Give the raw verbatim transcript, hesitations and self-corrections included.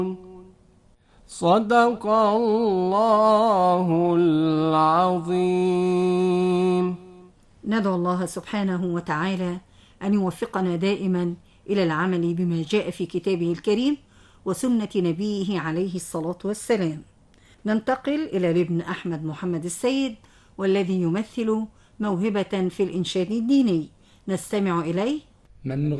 صدق الله العظيم. ندعو الله سبحانه وتعالى أن يوفقنا دائما إلى العمل بما جاء في كتابه الكريم وسنة نبيه عليه الصلاة والسلام. ننتقل إلى الابن أحمد محمد السيد، والذي يمثل موهبة في الإنشاد الديني. نستمع إليه. من